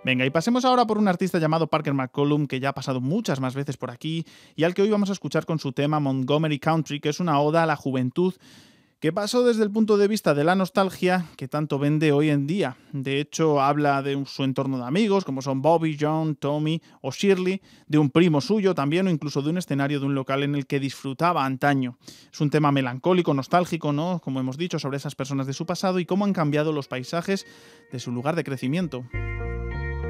Venga, y pasemos ahora por un artista llamado Parker McCollum, que ya ha pasado muchas más veces por aquí, y al que hoy vamos a escuchar con su tema Montgomery Country, que es una oda a la juventud que pasó desde el punto de vista de la nostalgia que tanto vende hoy en día. De hecho, habla de su entorno de amigos, como son Bobby, John, Tommy o Shirley, de un primo suyo también, o incluso de un escenario de un local en el que disfrutaba antaño. Es un tema melancólico, nostálgico, ¿no? Como hemos dicho, sobre esas personas de su pasado y cómo han cambiado los paisajes de su lugar de crecimiento.